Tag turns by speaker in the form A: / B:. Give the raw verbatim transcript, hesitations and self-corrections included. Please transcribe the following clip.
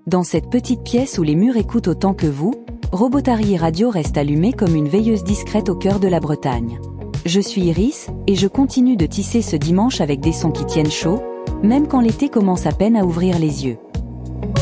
A: Dans cette petite pièce où les murs écoutent autant que vous, Robotary Radio reste allumée comme une veilleuse discrète au cœur de la Bretagne. Je suis Iris, et je continue de tisser ce dimanche avec des sons qui tiennent chaud, même quand l'été commence à peine à ouvrir les yeux.